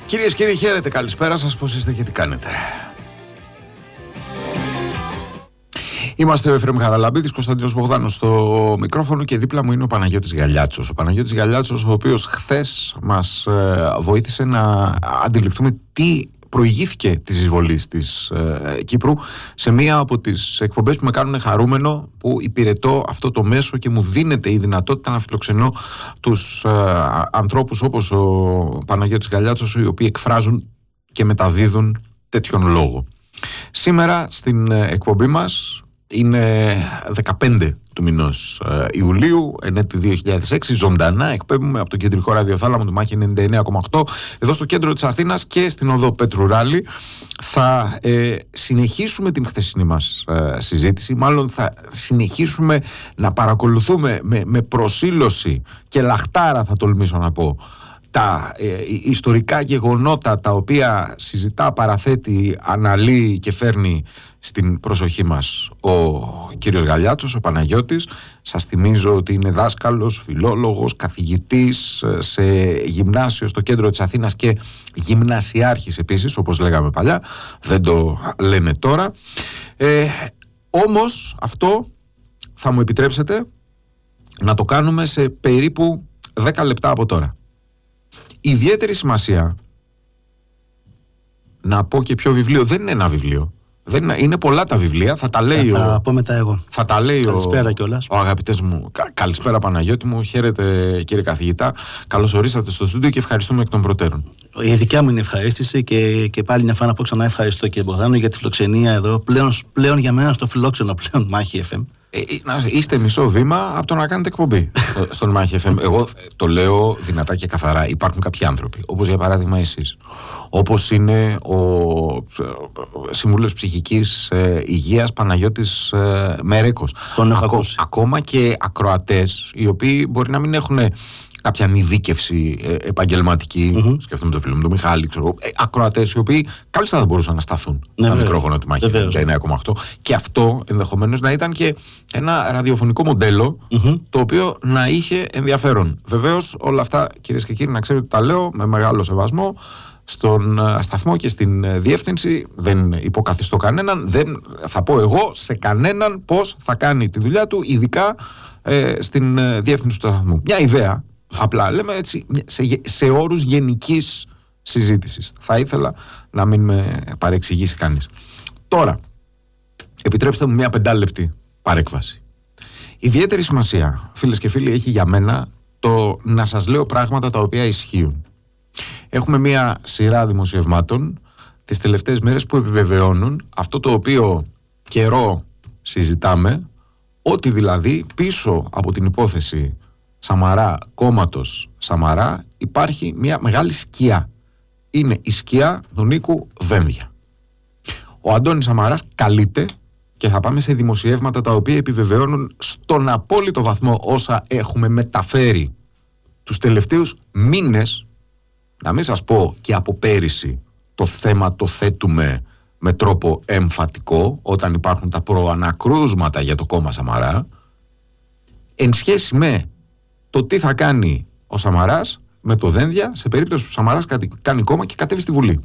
Κυρίες και κύριοι, χαίρετε, καλησπέρα σας, πώς είστε και τι κάνετε? Είμαστε ο Εφραίμ Χαραλαμπίδης, Κωνσταντίνος Μπογδάνος στο μικρόφωνο και δίπλα μου είναι ο Παναγιώτης Γαλιάτσος. Ο Παναγιώτης Γαλιάτσος, ο οποίος χθες μας βοήθησε να αντιληφθούμε τι προηγήθηκε της εισβολής της Κύπρου σε μία από τις εκπομπές που με κάνουν χαρούμενο, που υπηρετώ αυτό το μέσο και μου δίνεται η δυνατότητα να φιλοξενώ τους ανθρώπους όπως ο Παναγιώτης Γαλιάτσος, οι οποίοι εκφράζουν και μεταδίδουν τέτοιον λόγο. Σήμερα στην εκπομπή μας είναι 15 του μηνός Ιουλίου, ενέτη 2006, ζωντανά εκπέμπουμε από το κεντρικό ραδιοθάλαμο του Μάχη 99,8 εδώ στο κέντρο της Αθήνας και στην οδό Πέτρου Ράλη. Θα συνεχίσουμε την χθεσινή μας συζήτηση, μάλλον θα συνεχίσουμε να παρακολουθούμε με προσήλωση και λαχτάρα, θα τολμήσω να πω, τα ιστορικά γεγονότα τα οποία συζητά, παραθέτει, αναλύει και φέρνει στην προσοχή μας ο κύριος Γαλιάτσος, ο Παναγιώτης. Σας θυμίζω ότι είναι δάσκαλος, φιλόλογος, καθηγητής σε γυμνάσιο στο κέντρο της Αθήνας και γυμνασιάρχης επίσης, όπως λέγαμε παλιά, δεν το λένε τώρα. Όμως αυτό θα μου επιτρέψετε να το κάνουμε σε περίπου 10 λεπτά από τώρα. Ιδιαίτερη σημασία να πω και ποιο βιβλίο. Δεν είναι ένα βιβλίο. Είναι πολλά τα βιβλία. Θα τα λέει θα πω μετά εγώ. Θα τα λέει καλησπέρα κιόλας. Ο αγαπητές μου. Καλησπέρα Παναγιώτη μου. Χαίρετε κύριε καθηγητά. Καλώς ορίσατε στο στούντιο και ευχαριστούμε εκ των προτέρων. Η δικιά μου είναι ευχαρίστηση και πάλι μια φορά να πω ξανά ευχαριστώ κύριε Μπογδάνο για τη φιλοξενία εδώ. Πλέον για μένα στο φιλόξενο πλέον Μάχη FM. Είστε μισό βήμα από το να κάνετε εκπομπή στον Μάχη FM. Εγώ το λέω δυνατά και καθαρά. Υπάρχουν κάποιοι άνθρωποι, όπως για παράδειγμα εσείς, όπως είναι ο Σύμβουλος Ψυχικής Υγείας Παναγιώτης Μερέκος. Ακόμα και ακροατές, οι οποίοι μπορεί να μην έχουν κάποια ανειδίκευση επαγγελματική, σκέφτομαι το φίλο μου τον Μιχάλη, ακροατές οι οποίοι κάλλιστα θα μπορούσαν να σταθούν στα μικρόφωνα του Μάχη 99,8 και αυτό ενδεχομένως να ήταν και ένα ραδιοφωνικό μοντέλο το οποίο να είχε ενδιαφέρον. Βεβαίως όλα αυτά, κυρίες και κύριοι, να ξέρετε ότι τα λέω με μεγάλο σεβασμό στον σταθμό και στην διεύθυνση, δεν υποκαθιστώ κανέναν, δεν θα πω εγώ σε κανέναν πώς θα κάνει τη δουλειά του, ειδικά στην διεύθυνση του σταθμού. Μια ιδέα. Απλά λέμε έτσι σε όρους γενικής συζήτησης. Θα ήθελα να μην με παρεξηγήσει κανείς. Τώρα, επιτρέψτε μου μια 5λεπτη παρέκβαση. Ιδιαίτερη σημασία, φίλες και φίλοι, έχει για μένα το να σας λέω πράγματα τα οποία ισχύουν. Έχουμε μια σειρά δημοσιευμάτων τις τελευταίες μέρες που επιβεβαιώνουν αυτό το οποίο καιρό συζητάμε, ότι δηλαδή πίσω από την υπόθεση Σαμαρά, κόμματος Σαμαρά, υπάρχει μια μεγάλη σκιά. Είναι η σκιά του Νίκου Δένδια. Ο Αντώνης Σαμαράς καλείται και θα πάμε σε δημοσιεύματα τα οποία επιβεβαιώνουν στον απόλυτο βαθμό όσα έχουμε μεταφέρει τους τελευταίους μήνες. Να μην σας πω και από πέρυσι το θέμα το θέτουμε με τρόπο εμφατικό όταν υπάρχουν τα προανακρούσματα για το κόμμα Σαμαρά, εν σχέση με το τι θα κάνει ο Σαμαράς με το Δένδια σε περίπτωση που ο Σαμαράς κάνει κόμμα και κατέβει στη Βουλή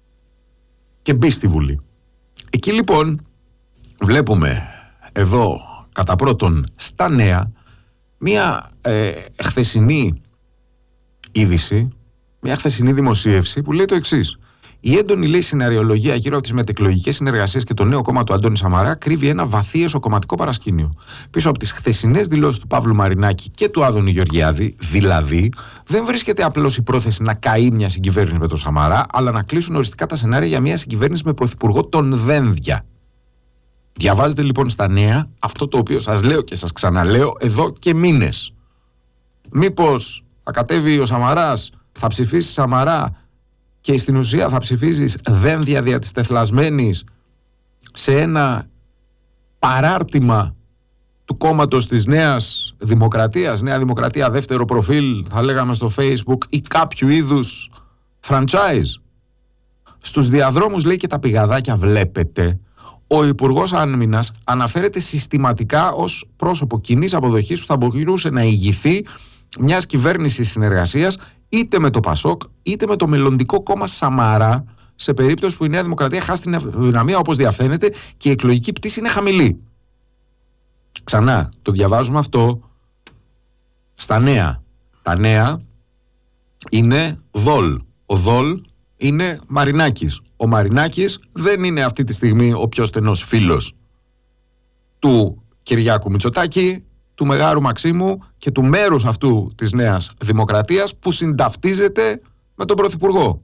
και μπει στη Βουλή. Εκεί λοιπόν βλέπουμε εδώ κατά πρώτον στα νέα μια χθεσινή είδηση, μια χθεσινή δημοσίευση που λέει το εξής: η έντονη, λέει, σεναριολογία γύρω από τις μετεκλογικές συνεργασίες και το νέο κόμμα του Αντώνη Σαμαρά κρύβει ένα βαθύ εσωκομματικό παρασκήνιο. Πίσω από τις χθεσινές δηλώσεις του Παύλου Μαρινάκη και του Άδωνη Γεωργιάδη, δηλαδή, δεν βρίσκεται απλώς η πρόθεση να καεί μια συγκυβέρνηση με τον Σαμαρά, αλλά να κλείσουν οριστικά τα σενάρια για μια συγκυβέρνηση με πρωθυπουργό τον Δένδια. Διαβάζετε λοιπόν στα νέα αυτό το οποίο σας λέω και σας ξαναλέω εδώ και μήνες. Μήπως θα κατέβει ο Σαμαράς, θα ψηφίσει Σαμαρά και στην ουσία θα ψηφίζεις Δένδια δια της τεθλασμένης σε ένα παράρτημα του κόμματος της Νέας Δημοκρατίας, Νέα Δημοκρατία δεύτερο προφίλ θα λέγαμε στο Facebook, ή κάποιου είδους franchise. Στους διαδρόμους, λέει, και τα πηγαδάκια βλέπετε, ο Υπουργός Άμυνας αναφέρεται συστηματικά ως πρόσωπο κοινής αποδοχής που θα μπορούσε να ηγηθεί μιας κυβέρνησης συνεργασίας είτε με το Πασόκ είτε με το μελλοντικό κόμμα Σαμαρά, σε περίπτωση που η Νέα Δημοκρατία χάσει την αυτοδυναμία όπως διαφαίνεται και η εκλογική πτήση είναι χαμηλή. Ξανά, το διαβάζουμε αυτό στα νέα. Τα νέα είναι Δόλ. Ο Δόλ είναι Μαρινάκης. Ο Μαρινάκης δεν είναι αυτή τη στιγμή ο πιο στενός φίλος του Κυριάκου Μητσοτάκη, του Μεγάρου Μαξίμου και του μέρους αυτού της Νέας Δημοκρατίας που συνταυτίζεται με τον Πρωθυπουργό.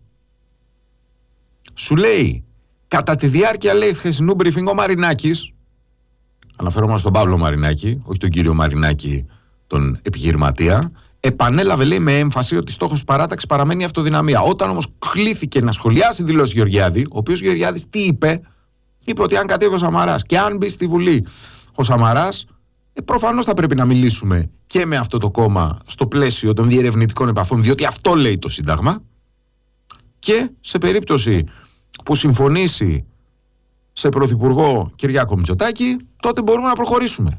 Σου λέει, κατά τη διάρκεια, λέει, χθεσινού briefing, ο Μαρινάκης, αναφέρομαι στον Παύλο Μαρινάκη, όχι τον κύριο Μαρινάκη τον επιχειρηματία, επανέλαβε, λέει, με έμφαση ότι στόχος της παράταξης παραμένει η αυτοδυναμία. Όταν όμως κλήθηκε να σχολιάσει τη δηλώση Γεωργιάδη, ο οποίος Γεωργιάδης τι είπε? Είπε ότι αν κατέβει ο Σαμαράς και αν μπει στη Βουλή ο Σαμαράς, προφανώς θα πρέπει να μιλήσουμε και με αυτό το κόμμα στο πλαίσιο των διερευνητικών επαφών, διότι αυτό λέει το Σύνταγμα, και σε περίπτωση που συμφωνήσει σε Πρωθυπουργό Κυριάκο Μητσοτάκη, τότε μπορούμε να προχωρήσουμε.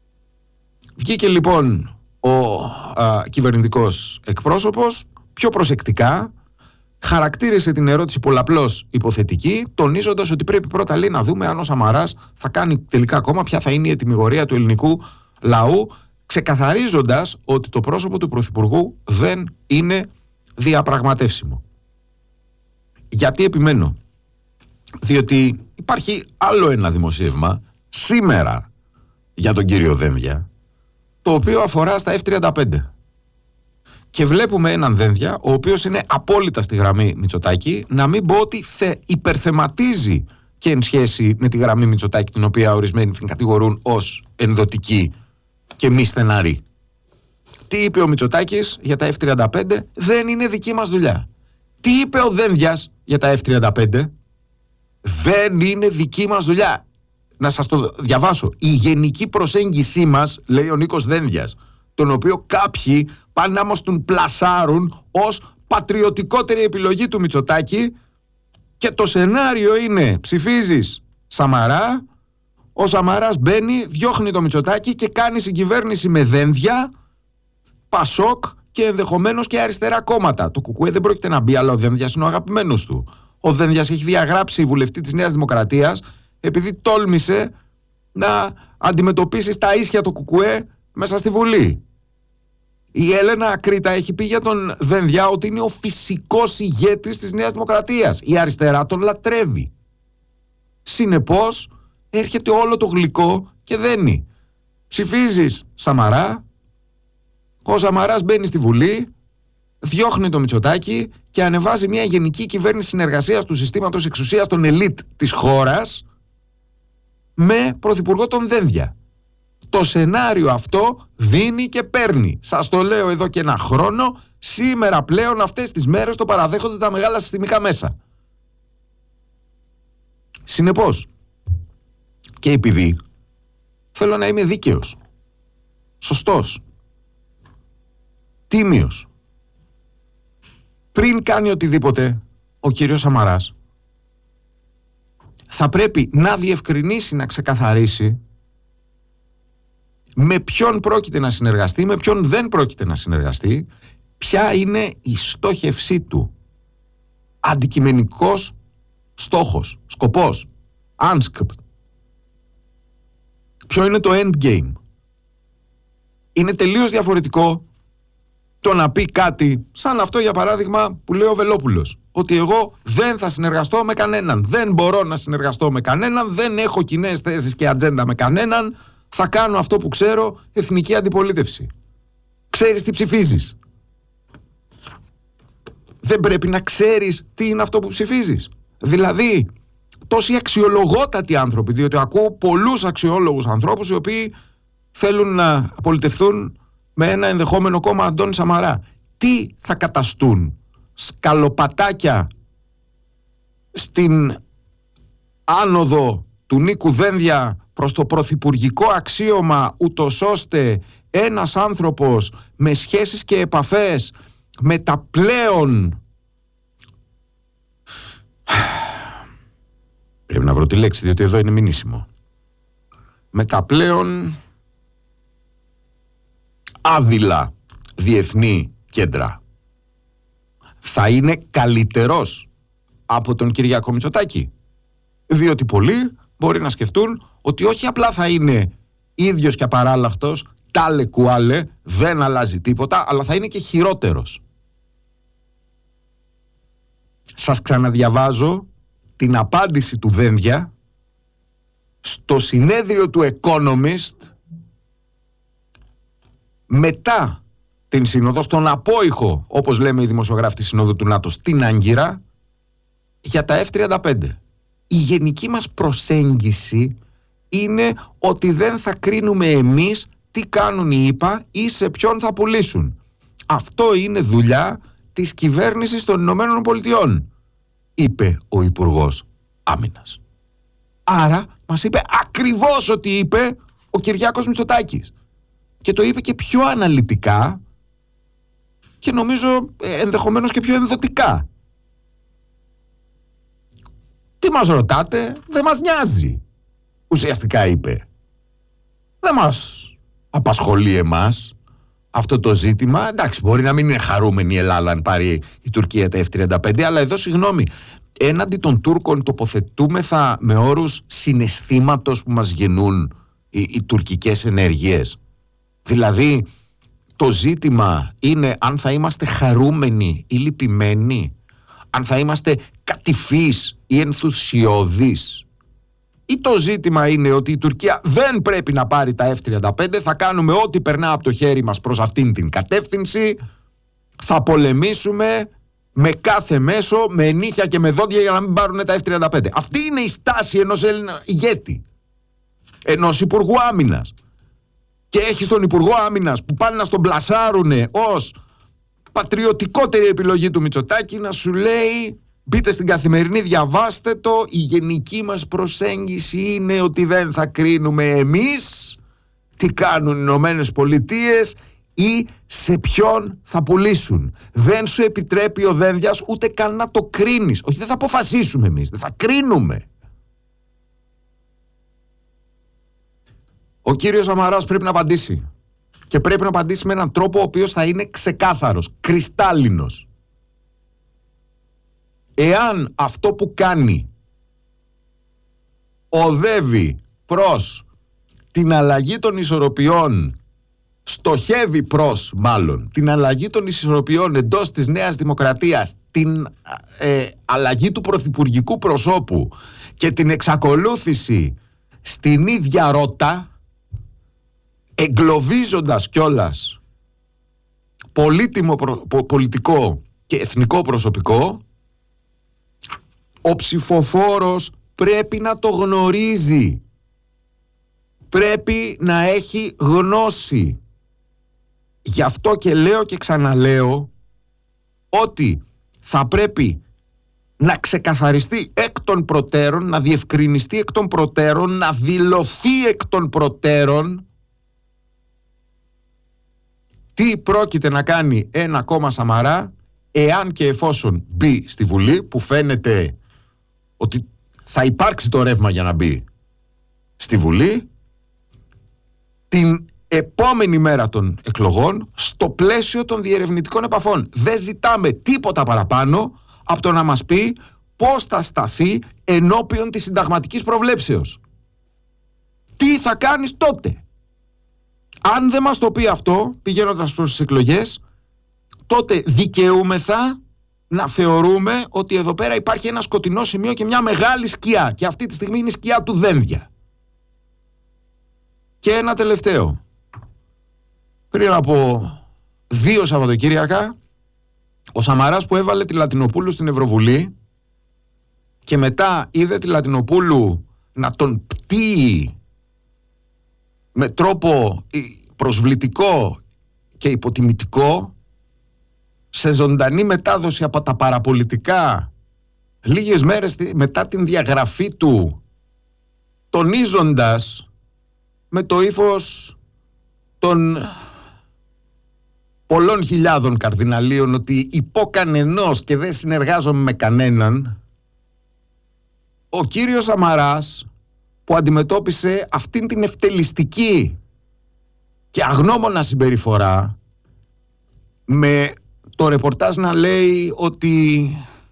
Βγήκε λοιπόν ο κυβερνητικός εκπρόσωπος πιο προσεκτικά, χαρακτήρισε την ερώτηση πολλαπλώς υποθετική, τονίζοντας ότι πρέπει πρώτα, λέει, να δούμε αν ο Σαμαράς θα κάνει τελικά ακόμα, ποια θα είναι η ετυμηγορία του ελληνικού λαού, ξεκαθαρίζοντας ότι το πρόσωπο του Πρωθυπουργού δεν είναι διαπραγματεύσιμο. Γιατί επιμένω? Διότι υπάρχει άλλο ένα δημοσίευμα σήμερα για τον κύριο Δένδια, το οποίο αφορά στα F-35. Και βλέπουμε έναν Δένδια, ο οποίος είναι απόλυτα στη γραμμή Μητσοτάκη, να μην πω ότι υπερθεματίζει και εν σχέση με τη γραμμή Μητσοτάκη, την οποία ορισμένοι την κατηγορούν ως ενδοτική και μη στεναρή. Τι είπε ο Μητσοτάκης για τα F-35? Δεν είναι δική μας δουλειά. Τι είπε ο Δένδιας για τα F-35? Δεν είναι δική μας δουλειά. Να σας το διαβάσω. Η γενική προσέγγιση μας, λέει ο Νίκος Δένδιας, τον οποίο κάποιοι πάνε να μας τον πλασάρουν ως πατριωτικότερη επιλογή του Μητσοτάκη, και το σενάριο είναι: ψηφίζεις Σαμαρά, ο Σαμαράς μπαίνει, διώχνει το Μητσοτάκη και κάνει συγκυβέρνηση με Δένδια, Πασόκ και ενδεχομένως και αριστερά κόμματα. Το ΚΚΕ δεν πρόκειται να μπει, αλλά ο Δένδιας είναι ο αγαπημένος του. Ο Δένδιας έχει διαγράψει βουλευτή της Νέας Δημοκρατίας επειδή τόλμησε να αντιμετωπίσει στα ίσια το ΚΚΕ μέσα στη Βουλή. Η Έλενα Ακρίτα έχει πει για τον Δένδια ότι είναι ο φυσικός ηγέτης της Νέας Δημοκρατίας. Η αριστερά τον λατρεύει. Συνεπώς έρχεται όλο το γλυκό και δένει. Ψηφίζεις Σαμαρά, ο Σαμαράς μπαίνει στη Βουλή, διώχνει το Μητσοτάκη και ανεβάζει μια γενική κυβέρνηση συνεργασίας του συστήματος εξουσίας των ελίτ της χώρας με πρωθυπουργό τον Δένδια. Το σενάριο αυτό δίνει και παίρνει. Σας το λέω εδώ και ένα χρόνο. Σήμερα πλέον αυτές τις μέρες το παραδέχονται τα μεγάλα συστημικά μέσα. Συνεπώς, και επειδή θέλω να είμαι δίκαιος, σωστός, τίμιος, πριν κάνει οτιδήποτε ο κύριος Σαμαράς θα πρέπει να διευκρινίσει, να ξεκαθαρίσει με ποιον πρόκειται να συνεργαστεί, με ποιον δεν πρόκειται να συνεργαστεί, ποια είναι η στόχευσή του, αντικειμενικός στόχος, σκοπός, άνσκπ. Ποιο είναι το endgame? Είναι τελείως διαφορετικό το να πει κάτι σαν αυτό, για παράδειγμα, που λέει ο Βελόπουλος, ότι εγώ δεν θα συνεργαστώ με κανέναν, δεν μπορώ να συνεργαστώ με κανέναν, δεν έχω κοινές θέσεις και ατζέντα με κανέναν, θα κάνω αυτό που ξέρω, εθνική αντιπολίτευση. Ξέρεις τι ψηφίζεις? Δεν πρέπει να ξέρεις τι είναι αυτό που ψηφίζεις? Δηλαδή, τόσοι αξιολογότατοι άνθρωποι, διότι ακούω πολλούς αξιόλογους ανθρώπους οι οποίοι θέλουν να απολυτευθούν με ένα ενδεχόμενο κόμμα Αντώνη Σαμαρά, τι θα καταστούν? Σκαλοπατάκια στην άνοδο του Νίκου Δένδια προς το πρωθυπουργικό αξίωμα, ούτως ώστε ένας άνθρωπος με σχέσεις και επαφές με τα πλέον, πρέπει να βρω τη λέξη διότι εδώ είναι μηνύσιμο, με τα πλέον άδειλα διεθνή κέντρα, θα είναι καλύτερος από τον Κυριάκο Μητσοτάκη? Διότι πολλοί μπορεί να σκεφτούν ότι όχι απλά θα είναι ίδιος και απαράλλαχτος, τάλε κουάλε, δεν αλλάζει τίποτα, αλλά θα είναι και χειρότερος. Σας ξαναδιαβάζω την απάντηση του Δένδια στο συνέδριο του Economist μετά την σύνοδο, στον απόϊχο, όπως λέμε οι δημοσιογράφοι της Συνόδου του ΝΑΤΟ, στην Άγκυρα, για τα F-35. Η γενική μας προσέγγιση είναι ότι δεν θα κρίνουμε εμείς τι κάνουν οι ΗΠΑ ή σε ποιον θα πουλήσουν. Αυτό είναι δουλειά της κυβέρνησης των Ηνωμένων Πολιτειών, είπε ο Υπουργός Άμυνας. Άρα μας είπε ακριβώς ό,τι είπε ο Κυριάκος Μητσοτάκης. Και το είπε και πιο αναλυτικά και νομίζω ενδεχομένως και πιο ενδοτικά. Τι μας ρωτάτε, δεν μας νοιάζει, ουσιαστικά είπε. Δεν μας απασχολεί εμάς αυτό το ζήτημα. Εντάξει, μπορεί να μην είναι χαρούμενη η Ελλάδα αν πάρει η Τουρκία τα F-35, αλλά εδώ συγγνώμη, έναντι των Τούρκων τοποθετούμεθα με όρους συναισθήματος που μας γεννούν οι τουρκικές ενέργειες. Δηλαδή το ζήτημα είναι αν θα είμαστε χαρούμενοι ή λυπημένοι, αν θα είμαστε κατηφείς ή ενθουσιώδεις, ή το ζήτημα είναι ότι η Τουρκία δεν πρέπει να πάρει τα F-35, θα κάνουμε ό,τι περνά από το χέρι μας προς αυτήν την κατεύθυνση, θα πολεμήσουμε με κάθε μέσο, με νύχια και με δόντια για να μην πάρουν τα F-35. Αυτή είναι η στάση ενός Έλληνα ηγέτη, ενός Υπουργού Άμυνας. Και έχεις τον Υπουργό Άμυνας που πάνε να στον πλασάρουνε ως πατριωτικότερη επιλογή του Μητσοτάκη να σου λέει μπείτε στην Καθημερινή, διαβάστε το, η γενική μας προσέγγιση είναι ότι δεν θα κρίνουμε εμείς τι κάνουν οι Ηνωμένες Πολιτείες ή σε ποιον θα πουλήσουν. Δεν σου επιτρέπει ο Δένδιας ούτε καν να το κρίνεις. Όχι, δεν θα αποφασίσουμε εμείς, δεν θα κρίνουμε. Ο κύριος Σαμαράς πρέπει να απαντήσει. Και πρέπει να απαντήσει με έναν τρόπο ο οποίος θα είναι ξεκάθαρος, κρυστάλλινος. Εάν αυτό που κάνει οδεύει προς την αλλαγή των ισορροπιών, στοχεύει προς μάλλον την αλλαγή των ισορροπιών εντός της Νέας Δημοκρατίας, την αλλαγή του πρωθυπουργικού προσώπου και την εξακολούθηση στην ίδια ρότα, εγκλωβίζοντας κιόλας πολύτιμο πολιτικό και εθνικό προσωπικό, ο ψηφοφόρος πρέπει να το γνωρίζει. Πρέπει να έχει γνώση. Γι' αυτό και λέω και ξαναλέω ότι θα πρέπει να ξεκαθαριστεί εκ των προτέρων, να διευκρινιστεί εκ των προτέρων, να δηλωθεί εκ των προτέρων τι πρόκειται να κάνει ένα κόμμα Σαμαρά εάν και εφόσον μπει στη Βουλή, που φαίνεται ότι θα υπάρξει το ρεύμα για να μπει στη Βουλή, την επόμενη μέρα των εκλογών, στο πλαίσιο των διερευνητικών επαφών. Δεν ζητάμε τίποτα παραπάνω από το να μας πει πώς θα σταθεί ενώπιον της συνταγματικής προβλέψεως. Τι θα κάνεις τότε? Αν δεν μας το πει αυτό, πηγαίνοντας προς τις εκλογές, τότε δικαιούμεθα να θεωρούμε ότι εδώ πέρα υπάρχει ένα σκοτεινό σημείο και μια μεγάλη σκιά. Και αυτή τη στιγμή είναι η σκιά του Δένδια. Και ένα τελευταίο. Πριν από 2 Σαββατοκύριακα, ο Σαμαράς που έβαλε τη Λατινοπούλου στην Ευρωβουλή και μετά είδε τη Λατινοπούλου να τον πτύει με τρόπο προσβλητικό και υποτιμητικό σε ζωντανή μετάδοση από τα παραπολιτικά λίγες μέρες μετά την διαγραφή του, τονίζοντας με το ύφος των πολλών χιλιάδων καρδιναλίων ότι υπό κανενός και δεν συνεργάζομαι με κανέναν, ο κύριος Σαμαράς που αντιμετώπισε αυτήν την ευτελιστική και αγνώμονα συμπεριφορά με το ρεπορτάζ να λέει ότι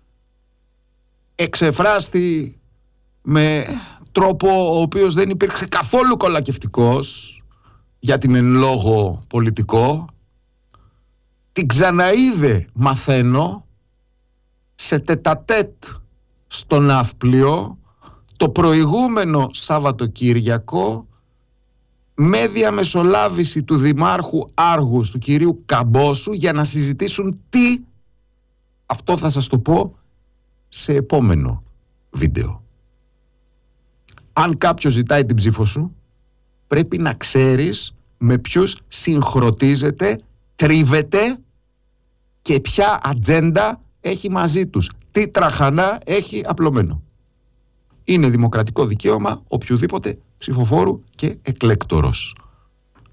εξεφράστη με τρόπο ο οποίος δεν υπήρξε καθόλου κολακευτικός για την εν λόγω πολιτικό. Την ξαναείδε, μαθαίνω, σε τετατέτ στο Ναύπλιο το προηγούμενο Σαββατοκύριακο με διαμεσολάβηση του Δημάρχου Άργους, του κυρίου Καμπόσου, για να συζητήσουν τι. Αυτό θα σας το πω σε επόμενο βίντεο. Αν κάποιος ζητάει την ψήφο σου, πρέπει να ξέρεις με ποιους συγχρονίζεται, τρίβεται και ποια ατζέντα έχει μαζί τους, τι τραχανά έχει απλωμένο. Είναι δημοκρατικό δικαίωμα οποιοδήποτε ψηφοφόρου και εκλέκτορος.